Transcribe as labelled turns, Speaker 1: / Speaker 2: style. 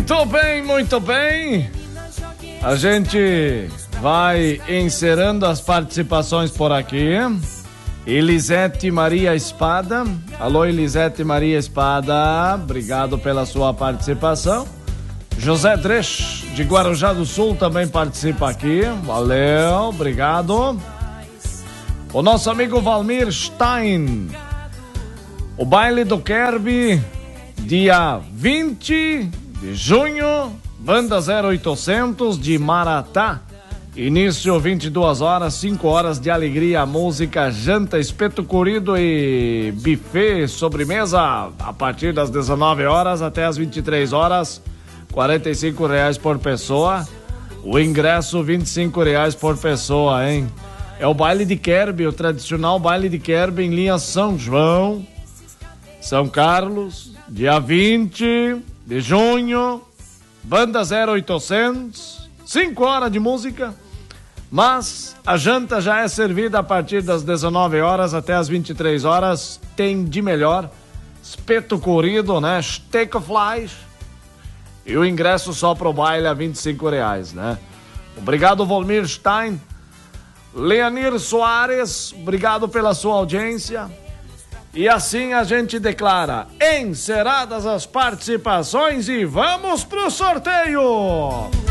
Speaker 1: Muito bem, muito bem. A gente vai encerrando as participações por aqui. Elisete Maria Espada. Alô, Elisete Maria Espada. Obrigado pela sua participação. José Dresch, de Guarujá do Sul, também participa aqui. Valeu, obrigado. O nosso amigo Valmir Stein. O baile do Kerby, dia 20 de junho, Banda 0800 de Maratá. Início 22 horas, 5 horas de alegria, música, janta, espeto cozido e buffet, sobremesa a partir das 19 horas até as 23 horas, R$45 por pessoa. O ingresso R$25 por pessoa, hein? É o baile de Kerby, o tradicional baile de Kerby em linha São João, São Carlos, dia 20 de junho, Banda 0800, 5 horas de música, mas a janta já é servida a partir das 19 horas até as 23 horas, tem de melhor, espeto cozido, né, steak of flies, e o ingresso só pro baile a R$25, né. Obrigado, Volmir Stein. Leonir Soares, obrigado pela sua audiência. E assim a gente declara encerradas as participações e vamos pro sorteio!